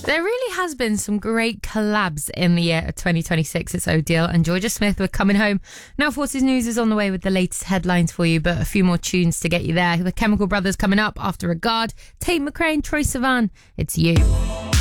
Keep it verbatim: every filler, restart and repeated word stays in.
There really has been some great collabs in the year of twenty twenty-six. It's Odile and Georgia Smith. We're coming home. Now Forces News is on the way with the latest headlines for you, but a few more tunes to get you there. The Chemical Brothers coming up after Regard, Tate McRae, Troye Sivan. It's You.